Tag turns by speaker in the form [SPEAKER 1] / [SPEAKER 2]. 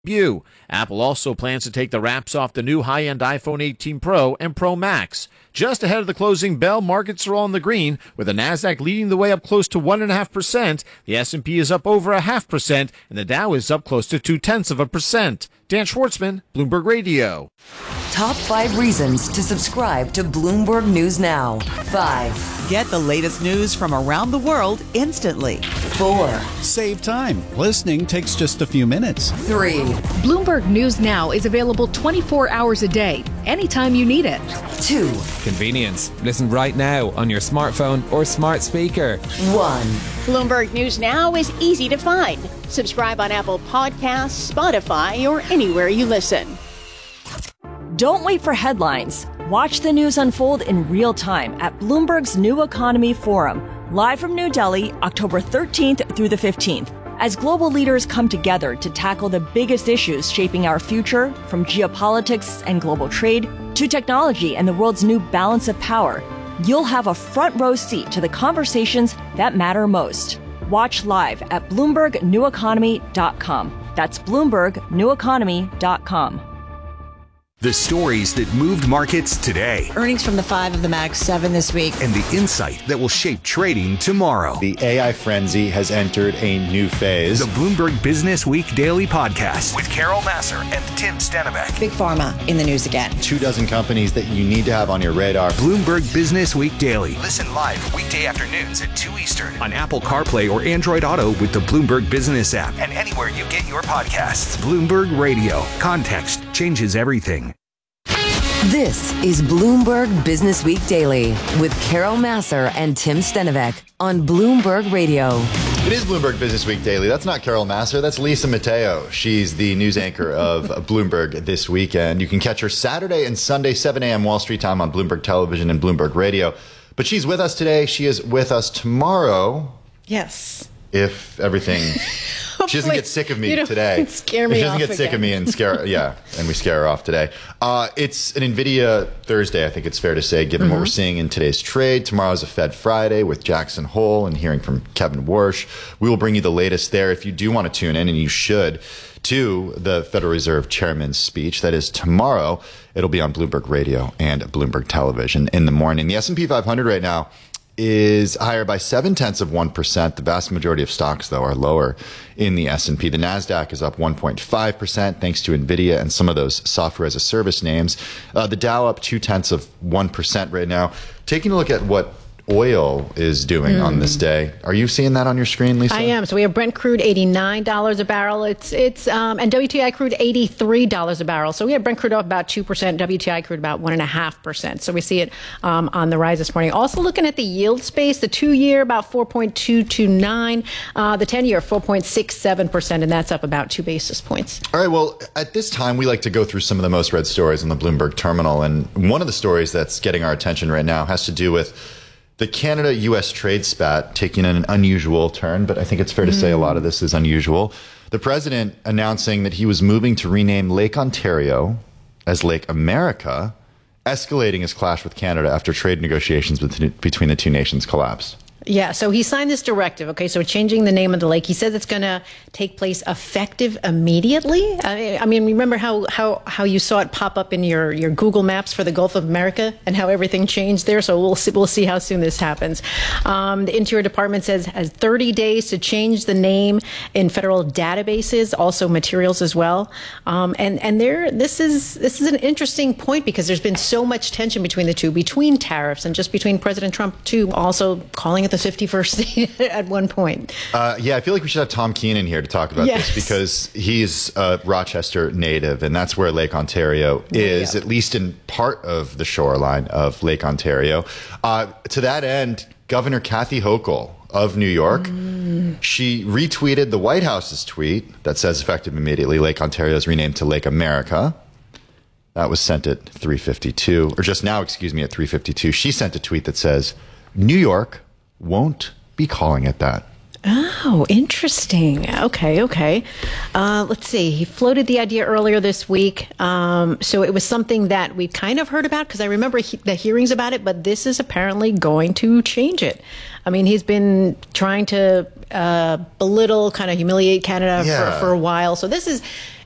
[SPEAKER 1] debut. Apple also plans to take the wraps off the new high-end iPhone 18 Pro and Pro Max. Just ahead of the closing bell, markets are all in the green, with the Nasdaq leading the way up close to 1.5%. The S&P is up over 0.5%, and the Dow is up close to 0.2%. Dan Schwartzman, Bloomberg Radio.
[SPEAKER 2] Top 5 reasons to subscribe to Bloomberg News Now. 5.
[SPEAKER 3] Get the latest news from around the world instantly.
[SPEAKER 2] 4.
[SPEAKER 4] Save time. Listening takes just a few minutes.
[SPEAKER 2] 3.
[SPEAKER 5] Bloomberg News Now is available 24 hours a day, anytime you need it.
[SPEAKER 2] 2.
[SPEAKER 6] Convenience. Listen right now on your smartphone or smart speaker.
[SPEAKER 2] 1.
[SPEAKER 7] Bloomberg News Now is easy to find. Subscribe on Apple Podcasts, Spotify, or anywhere you listen.
[SPEAKER 8] Don't wait for headlines. Watch the news unfold in real time at Bloomberg's New Economy Forum, live from New Delhi, October 13th through the 15th. As global leaders come together to tackle the biggest issues shaping our future, from geopolitics and global trade to technology and the world's new balance of power, you'll have a front row seat to the conversations that matter most. Watch live at BloombergNewEconomy.com. That's BloombergNewEconomy.com.
[SPEAKER 9] The stories that moved markets today.
[SPEAKER 10] Earnings from the 5 of the Mag 7 this week.
[SPEAKER 9] And the insight that will shape trading tomorrow.
[SPEAKER 11] The AI frenzy has entered a new phase.
[SPEAKER 9] The Bloomberg Business Week Daily Podcast with Carol Massar and Tim Stenbeck.
[SPEAKER 10] Big Pharma in the news again.
[SPEAKER 11] 24 companies that you need to have on your radar.
[SPEAKER 9] Bloomberg Business Week Daily. Listen live weekday afternoons at 2 Eastern on Apple CarPlay or Android Auto with the Bloomberg Business app and anywhere you get your podcasts. Bloomberg Radio. Context changes everything.
[SPEAKER 2] This is Bloomberg Business Week Daily with Carol Massar and Tim Stenbeck on Bloomberg Radio.
[SPEAKER 11] It is Bloomberg Business Week Daily. That's not Carol Massar. That's Lisa Mateo. She's the news anchor of Bloomberg this weekend. You can catch her Saturday and Sunday, 7 a.m. Wall Street time on Bloomberg Television and Bloomberg Radio. But she's with us today. She is with us tomorrow.
[SPEAKER 10] Yes.
[SPEAKER 11] If everything... She doesn't get sick of me today.
[SPEAKER 10] Scare me
[SPEAKER 11] she doesn't
[SPEAKER 10] off
[SPEAKER 11] get sick
[SPEAKER 10] again.
[SPEAKER 11] of me and scare, and we scare her off today. It's an NVIDIA Thursday, I think it's fair to say, given what we're seeing in today's trade. Tomorrow's a Fed Friday with Jackson Hole and hearing from Kevin Warsh. We will bring you the latest there if you do want to tune in, and you should, to the Federal Reserve Chairman's speech. That is tomorrow. It'll be on Bloomberg Radio and Bloomberg Television in the morning. The S&P 500 right now is higher by 0.7%. The vast majority of stocks, though, are lower in the S&P. The Nasdaq is up 1.5% thanks to NVIDIA and some of those software as a service names. The Dow up 0.2% right now. Taking a look at what oil is doing on this day. Are you seeing that on your screen, Lisa?
[SPEAKER 12] I am. So we have Brent crude $89 a barrel. And WTI crude $83 a barrel. So we have Brent crude up about 2%, WTI crude about 1.5%. So we see it on the rise this morning. Also looking at the yield space, the 2-year about 4.229, the 10-year 4.67%, and that's up about 2 basis points.
[SPEAKER 11] All right. Well, at this time, we like to go through some of the most read stories on the Bloomberg terminal. And one of the stories that's getting our attention right now has to do with the Canada-U.S. trade spat taking an unusual turn, but I think it's fair to say a lot of this is unusual. The president announcing that he was moving to rename Lake Ontario as Lake America, escalating his clash with Canada after trade negotiations between the two nations collapsed.
[SPEAKER 12] Yeah, so he signed this directive, okay, so changing the name of the lake. He says it's going to take place effective immediately. I mean, remember how you saw it pop up in your Google Maps for the Gulf of America and how everything changed there? So we'll see how soon this happens. The Interior Department says has 30 days to change the name in federal databases, also materials as well. This is an interesting point because there's been so much tension between the two, between tariffs and just between President Trump, too, also calling it the 51st state at one point.
[SPEAKER 11] Yeah, I feel like we should have Tom Keenan here to talk about this because he's a Rochester native, and that's where Lake Ontario is, at least in part of the shoreline of Lake Ontario. To that end, Governor Kathy Hochul of New York, she retweeted the White House's tweet that says effective immediately, Lake Ontario is renamed to Lake America. That was sent at 3:52, or just now, excuse me, at 3:52. She sent a tweet that says, New York won't be calling it that.
[SPEAKER 12] Oh, interesting. Okay. Let's see. He floated the idea earlier this week. So it was something that we kind of heard about because I remember the hearings about it, but this is apparently going to change it. I mean, he's been trying to belittle, kind of humiliate Canada for a while. So this is